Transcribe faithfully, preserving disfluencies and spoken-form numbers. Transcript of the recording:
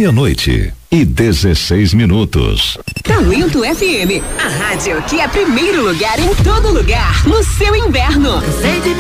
Meia-noite e dezesseis minutos. Talento F M, a rádio que é primeiro lugar em todo lugar no seu inverno. Cansei de